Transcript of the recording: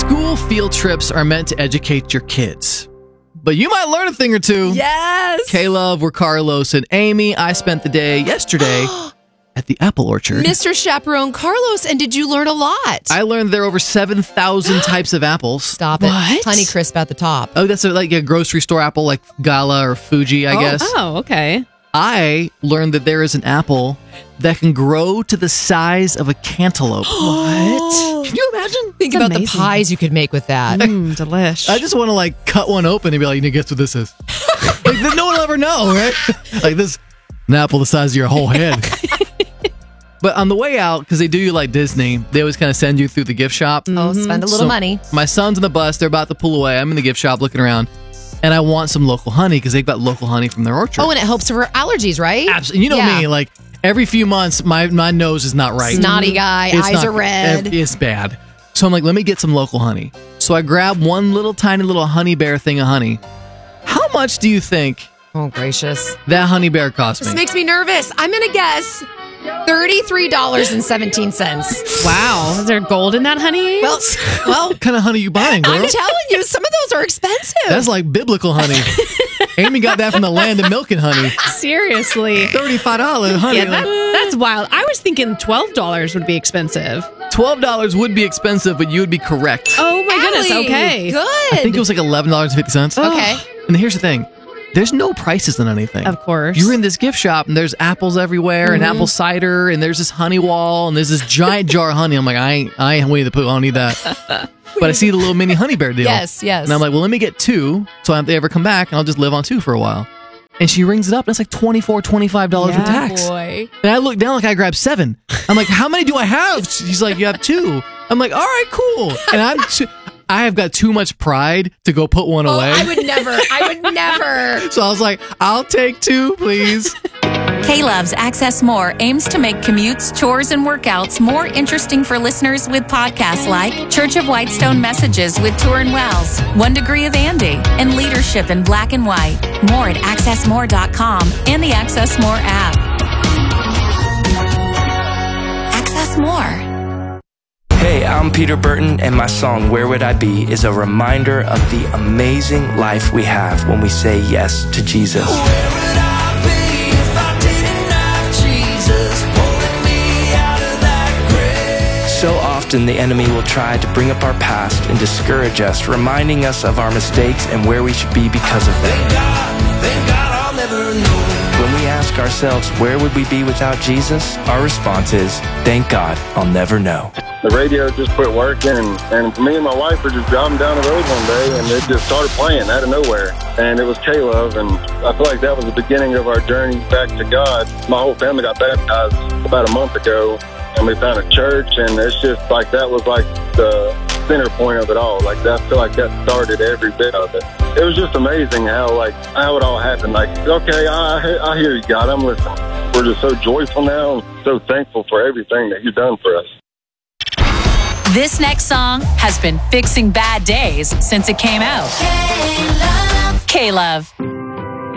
School field trips are meant to educate your kids, but you might learn a thing or two. Yes. Caleb, we're Carlos, and Amy. I spent the day yesterday at the apple orchard. Mr. Chaperone Carlos, and did you learn a lot? I learned there are over 7,000 types of apples. Stop it. What? Honeycrisp at the top. Oh, that's like a grocery store apple like Gala or Fuji, I guess. Oh, okay. I learned that there is an apple that can grow to the size of a cantaloupe. What? Can you imagine? Think That's about amazing. the pies you could make with that. Delish. I just want to like cut one open and be like, you need to guess what this is. Like, no one will ever know, right? Like this, an apple the size of your whole head. But on the way out, because they do you like Disney, they always kind of send you through the gift shop. Oh, spend a little money. My son's in the bus. They're about to pull away. I'm in the gift shop looking around. And I want some local honey because they've got local honey from their orchard. Oh, and it helps for allergies, right? Absolutely. You know Yeah. me, like every few months, my nose is not right. Snotty guy, It's eyes not- are red. It's bad. So I'm like, let me get some local honey. So I grab one little tiny little honey bear thing of honey. How much do you think Oh, gracious. that honey bear cost This me? makes me nervous. I'm going to guess $33.17. Wow. Is there gold in that honey? Well, What kind of honey you buying, girl? I'm telling you, some of those are expensive. That's like biblical honey. Amy got that from the land of milk and honey. Seriously. $35 honey. Yeah, Like, that's wild. I was thinking $12 would be expensive. $12 would be expensive, but you would be correct. Oh my goodness. Allie, Okay. Good. I think it was like $11.50. Okay. And here's the thing. There's no prices on anything. Of course. You're in this gift shop and there's apples everywhere and apple cider and there's this honey wall and there's this giant jar of honey. I'm like, I ain't Winnie the Pooh. I don't need that. But I see the little mini honey bear deal. Yes. And I'm like, well, let me get two so if they ever come back and I'll just live on two for a while. And she rings it up and it's like $24, $25 with tax. Boy. And I look down like I grabbed 7. I'm like, how many do I have? She's like, you have 2. I'm like, all right, cool. And I have got too much pride to go put one Oh, away. I would never. So I was like, I'll take 2, please. K-Love's Access More aims to make commutes, chores, and workouts more interesting for listeners with podcasts like Church of Whitestone Messages with Turin Wells, 1 Degree of Andy, and Leadership in Black and White. More at accessmore.com and the Access More app. Access More. Hey, I'm Peter Burton, and my song Where Would I Be is a reminder of the amazing life we have when we say yes to Jesus. Where would I be if I didn't have Jesus pulling me out of that grave? So often the enemy will try to bring up our past and discourage us, reminding us of our mistakes and where we should be because of them. Thank God I'll never know. When we ask ourselves, where would we be without Jesus? Our response is, thank God I'll never know. The radio just quit working, and me and my wife were just driving down the road one day, and it just started playing out of nowhere. And it was K-Love, and I feel like that was the beginning of our journey back to God. My whole family got baptized about a month ago, and we found a church, and it's just like that was like the center point of it all. Like I feel like that started every bit of it. It was just amazing how it all happened. Like, okay, I hear you, God, I'm listening. We're just so joyful now, and so thankful for everything that you've done for us. This next song has been fixing bad days since it came out. K-Love.